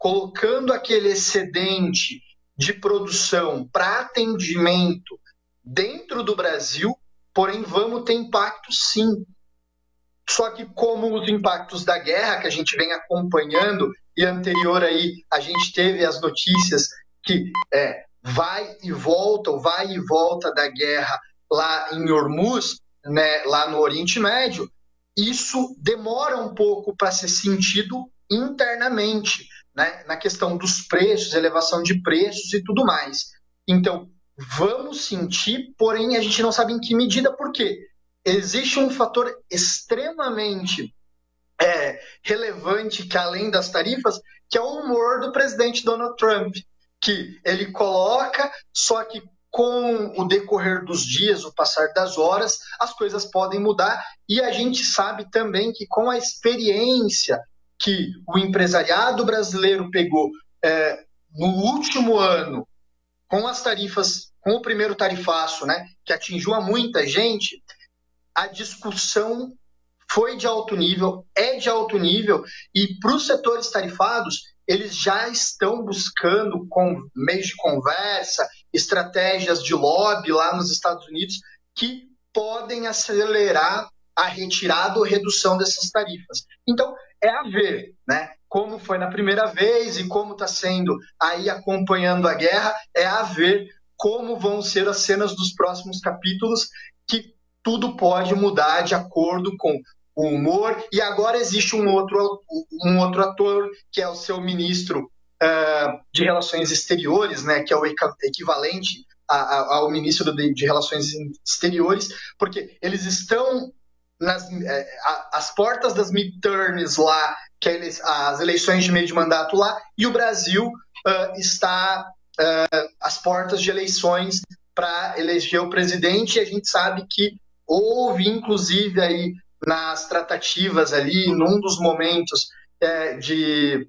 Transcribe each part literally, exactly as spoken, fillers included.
colocando aquele excedente de produção para atendimento dentro do Brasil, porém vamos ter impacto sim. Só que como os impactos da guerra que a gente vem acompanhando, e anterior aí a gente teve as notícias que é, vai e volta, o vai e volta da guerra lá em Hormuz, né, lá no Oriente Médio, isso demora um pouco para ser sentido internamente, né, na questão dos preços, elevação de preços e tudo mais. Então, vamos sentir, porém a gente não sabe em que medida, por quê? Existe um fator extremamente é, relevante que além das tarifas, que é o humor do presidente Donald Trump, que ele coloca, só que com o decorrer dos dias, o passar das horas, as coisas podem mudar, e a gente sabe também que com a experiência que o empresariado brasileiro pegou é, no último ano, com as tarifas, com o primeiro tarifaço, né, que atingiu a muita gente, a discussão foi de alto nível, é de alto nível, e para os setores tarifados, eles já estão buscando com meios de conversa, estratégias de lobby lá nos Estados Unidos, que podem acelerar a retirada ou redução dessas tarifas. Então, é a ver, né? Como foi na primeira vez e como está sendo aí acompanhando a guerra, é a ver como vão ser as cenas dos próximos capítulos, que tudo pode mudar de acordo com o humor, e agora existe um outro, um outro ator, que é o seu ministro uh, de Relações Exteriores, né, que é o equivalente a, a, ao ministro de, de Relações Exteriores, porque eles estão nas eh, as portas das midterms lá, que é as eleições de meio de mandato lá, e o Brasil uh, está uh, às portas de eleições para eleger o presidente, e a gente sabe que houve, inclusive, aí nas tratativas ali, num dos momentos é, de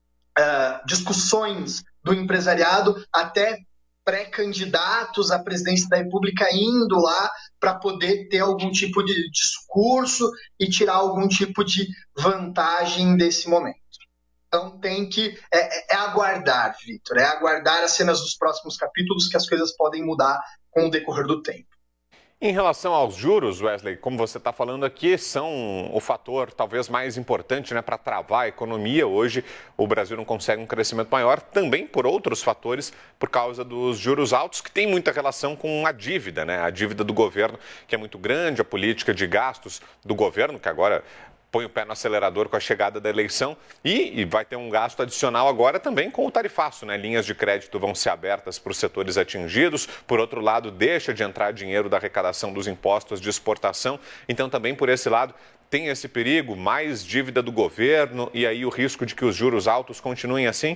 é, discussões do empresariado, até pré-candidatos à presidência da República indo lá para poder ter algum tipo de discurso e tirar algum tipo de vantagem desse momento. Então tem que é, é aguardar, Vitor, é aguardar as cenas dos próximos capítulos, que as coisas podem mudar com o decorrer do tempo. Em relação aos juros, Wesley, como você está falando aqui, são o fator talvez mais importante, né, para travar a economia. Hoje o Brasil não consegue um crescimento maior, também por outros fatores, por causa dos juros altos, que tem muita relação com a dívida, né? A dívida do governo, que é muito grande, a política de gastos do governo, que agora põe o pé no acelerador com a chegada da eleição, e, e vai ter um gasto adicional agora também com o tarifaço, né? Linhas de crédito vão ser abertas para os setores atingidos, por outro lado, deixa de entrar dinheiro da arrecadação dos impostos de exportação, então também por esse lado tem esse perigo, mais dívida do governo e aí o risco de que os juros altos continuem assim?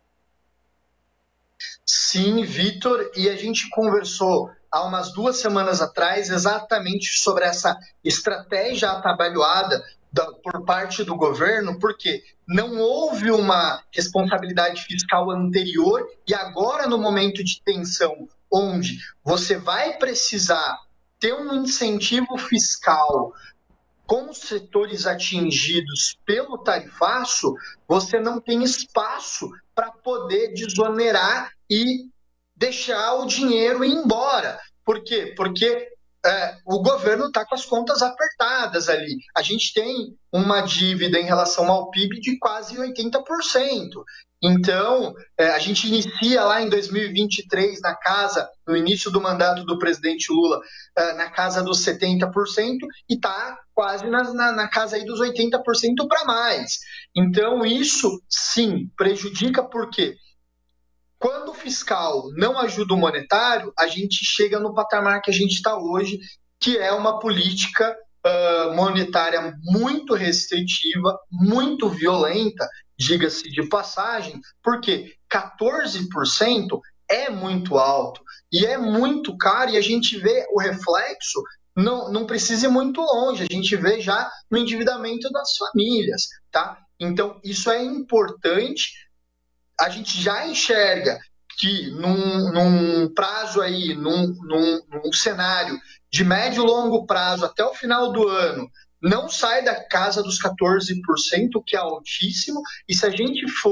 Sim, Vitor, e a gente conversou há umas duas semanas atrás exatamente sobre essa estratégia atabalhoada da, por parte do governo, porque não houve uma responsabilidade fiscal anterior e agora, no momento de tensão, onde você vai precisar ter um incentivo fiscal com os setores atingidos pelo tarifaço, você não tem espaço para poder desonerar e deixar o dinheiro ir embora. Por quê? Porque é, o governo está com as contas apertadas ali. A gente tem uma dívida em relação ao P I B de quase oitenta por cento. Então, é, a gente inicia lá em dois mil e vinte e três, na casa, no início do mandato do presidente Lula, é, na casa dos setenta por cento e está quase na, na, na casa aí dos oitenta por cento para mais. Então, isso, sim, prejudica por quê? Quando o fiscal não ajuda o monetário, a gente chega no patamar que a gente está hoje, que é uma política uh, monetária muito restritiva, muito violenta, diga-se de passagem, porque quatorze por cento é muito alto e é muito caro, e a gente vê o reflexo, não, não precisa ir muito longe, a gente vê já no endividamento das famílias, tá? Então, isso é importante. A gente já enxerga que num, num prazo aí, num, num, num cenário de médio e longo prazo, até o final do ano, não sai da casa dos quatorze por cento, que é altíssimo, e se a gente for